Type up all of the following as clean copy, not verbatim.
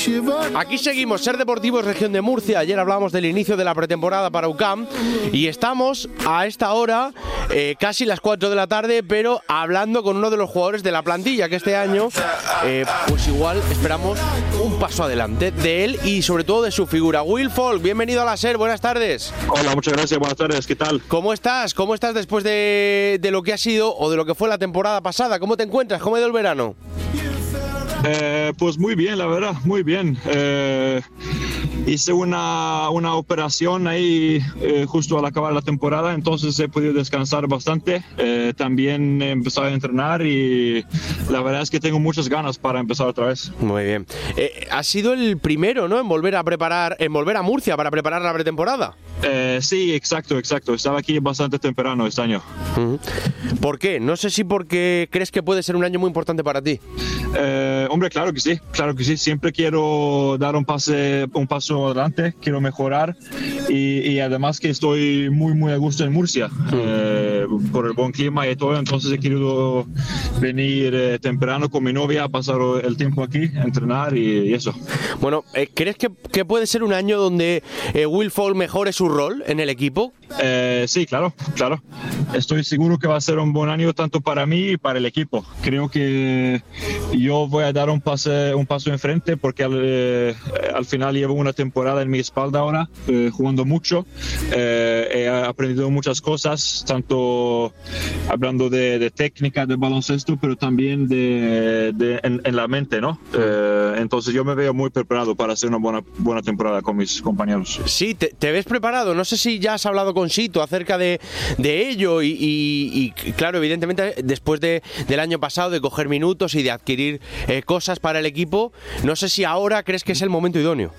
Aquí seguimos, Ser Deportivos, región de Murcia. Ayer hablábamos del inicio de la pretemporada para UCAM y estamos a esta hora, casi las 4 de la tarde, pero hablando con uno de los jugadores de la plantilla que este año, pues igual esperamos un paso adelante de él y sobre todo de su figura. Will Folk, bienvenido a la SER, buenas tardes. Hola, muchas gracias, buenas tardes, ¿qué tal? ¿Cómo estás? ¿Cómo estás después de lo que ha sido o de lo que fue la temporada pasada? ¿Cómo te encuentras? ¿Cómo ha ido el verano? Pues muy bien, la verdad, muy bien. Hice una operación ahí justo al acabar la temporada, entonces he podido descansar bastante. También he empezado a entrenar y la verdad es que tengo muchas ganas para empezar otra vez. Muy bien. ¿Has sido el primero, ¿no?, en volver a Murcia para preparar la pretemporada? Sí, exacto. Estaba aquí bastante temprano este año. ¿Por qué? No sé si porque crees que puede ser un año muy importante para ti. Hombre, claro que sí. Siempre quiero dar un paso adelante, quiero mejorar y además que estoy muy a gusto en Murcia por el buen clima y todo, entonces he querido venir temprano con mi novia a pasar el tiempo aquí, a entrenar y eso. Bueno, ¿crees que puede ser un año donde Will Folk mejore su rol en el equipo? Sí, claro. Estoy seguro que va a ser un buen año tanto para mí y para el equipo. Creo que yo voy a dar un paso enfrente porque al final llevo una temporada en mi espalda ahora, jugando mucho. He aprendido muchas cosas, tanto hablando de técnica de baloncesto, pero también en la mente, ¿no? Entonces yo me veo muy preparado para hacer una buena temporada con mis compañeros. Sí, te ves preparado. No sé si ya has hablado con Sito acerca de ello y claro, evidentemente después del año pasado de coger minutos y de adquirir cosas para el equipo, no sé si ahora crees que es el momento idóneo.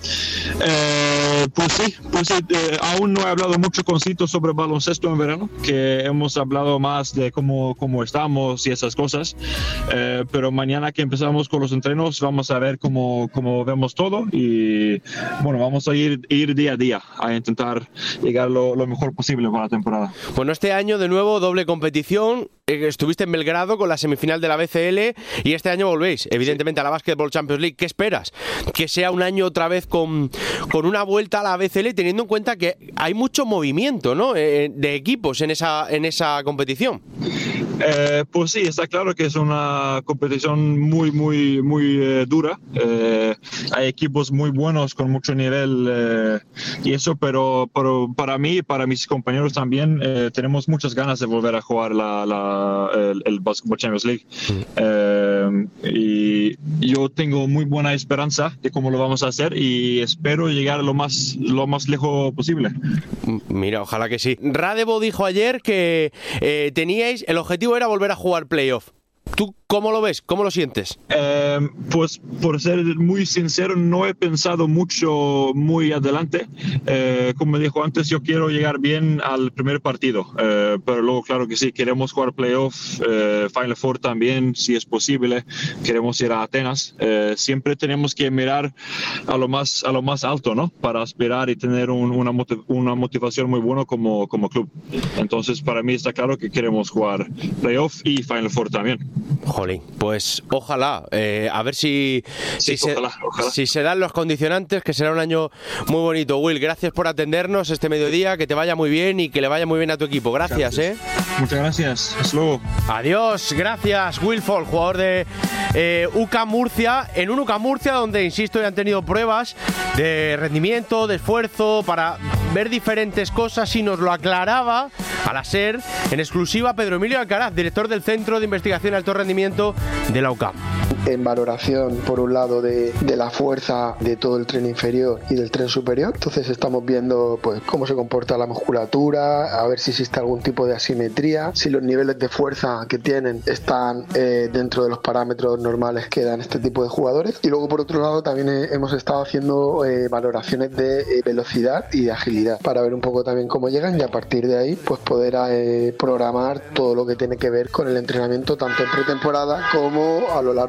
Pues sí, aún no he hablado mucho con Sito sobre baloncesto en verano, que hemos hablado más de cómo estamos y esas cosas, pero mañana que empezamos con los entrenos vamos a ver cómo vemos todo y bueno, vamos a ir día a día a intentar llegar lo mejor posible para la temporada. Bueno, este año de nuevo doble competición, estuviste en Belgrado con la semifinal de la BCL y este año volvéis, evidentemente, a la Basketball Champions League. ¿Qué esperas? ¿Que sea un año otra vez con una vuelta a la BCL, teniendo en cuenta que hay mucho movimiento, ¿no?, de equipos en esa competición? Pues sí, está claro que es una competición muy dura. Hay equipos muy buenos con mucho nivel y eso, pero para mí y para mis compañeros también tenemos muchas ganas de volver a jugar el Basketball Champions League. Y yo tengo muy buena esperanza de cómo lo vamos a hacer y espero llegar lo más lejos posible. Mira, ojalá que sí. Radebo dijo ayer que el objetivo era volver a jugar playoff. ¿Tú cómo lo ves? ¿Cómo lo sientes? Pues por ser muy sincero, no he pensado mucho muy adelante. Como dijo antes, yo quiero llegar bien al primer partido, pero luego claro que sí, queremos jugar playoff, Final Four también, si es posible. Queremos ir a Atenas. Siempre tenemos que mirar a lo más alto, ¿no? Para aspirar y tener una motivación muy buena como club. Entonces para mí está claro que queremos jugar playoff y Final Four también. Jolín, pues ojalá, a ver si se dan los condicionantes, que será un año muy bonito. Will, gracias por atendernos este mediodía, que te vaya muy bien y que le vaya muy bien a tu equipo. Gracias. Muchas gracias, hasta luego. Adiós, gracias. Will Folk, jugador de UCAM Murcia, en un UCAM Murcia donde, insisto, ya han tenido pruebas de rendimiento, de esfuerzo, para ver diferentes cosas, y nos lo aclaraba a la SER en exclusiva Pedro Emilio Alcaraz, director del Centro de Investigación de Alto Rendimiento de la UCAM. En valoración, por un lado, de la fuerza de todo el tren inferior y del tren superior. Entonces estamos viendo pues cómo se comporta la musculatura, a ver si existe algún tipo de asimetría, si los niveles de fuerza que tienen están dentro de los parámetros normales que dan este tipo de jugadores. Y luego, por otro lado, también hemos estado haciendo valoraciones de velocidad y de agilidad para ver un poco también cómo llegan y a partir de ahí pues poder programar todo lo que tiene que ver con el entrenamiento tanto en pretemporada como a lo largo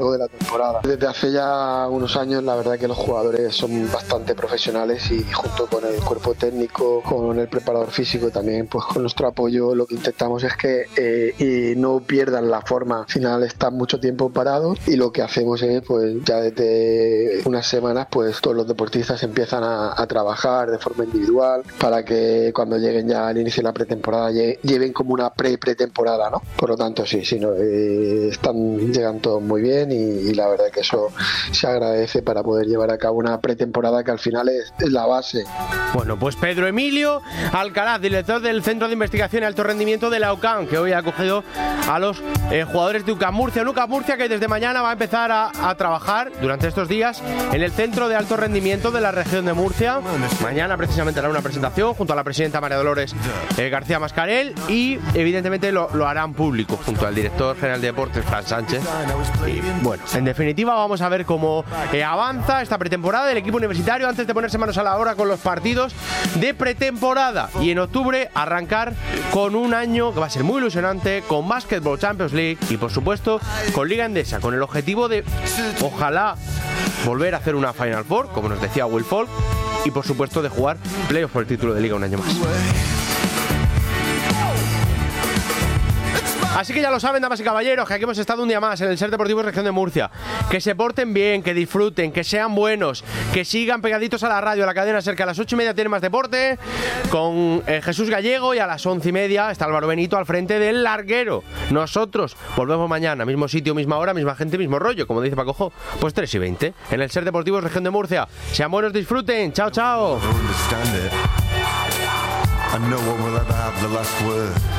largo de la temporada. Desde hace ya unos años la verdad que los jugadores son bastante profesionales y junto con el cuerpo técnico, con el preparador físico también, pues con nuestro apoyo lo que intentamos es que no pierdan la forma. Al final están mucho tiempo parados y lo que hacemos es pues ya desde unas semanas pues todos los deportistas empiezan a trabajar de forma individual para que cuando lleguen ya al inicio de la pretemporada lleven como una pretemporada, ¿no? Por lo tanto llegan todos muy bien y la verdad que eso se agradece para poder llevar a cabo una pretemporada que al final es la base. Bueno, pues Pedro Emilio Alcaraz, director del Centro de Investigación y Alto Rendimiento de la UCAM, que hoy ha acogido a los jugadores de UCAM Murcia. UCAM Murcia que desde mañana va a empezar a trabajar durante estos días en el Centro de Alto Rendimiento de la región de Murcia. Mañana precisamente hará una presentación junto a la presidenta María Dolores García Mascarell y evidentemente lo harán público junto al director general de deportes Fran Sánchez. Y bueno, en definitiva vamos a ver cómo avanza esta pretemporada del equipo universitario antes de ponerse manos a la obra con los partidos de pretemporada y en octubre arrancar con un año que va a ser muy ilusionante con Basketball Champions League y por supuesto con Liga Endesa, con el objetivo de ojalá volver a hacer una Final Four, como nos decía Will Folk, y por supuesto de jugar playoff por el título de Liga un año más. Así que ya lo saben, damas y caballeros, que aquí hemos estado un día más en el Ser Deportivo Región de Murcia. Que se porten bien, que disfruten, que sean buenos, que sigan pegaditos a la radio, a la cadena SER, que a las 8:30 tiene más deporte con Jesús Gallego y a las 11:30 está Álvaro Benito al frente del Larguero. Nosotros volvemos mañana, mismo sitio, misma hora, misma gente, mismo rollo, como dice Paco Jo. Pues 3:20 en el Ser Deportivo Región de Murcia. Sean buenos, disfruten. Chao, chao.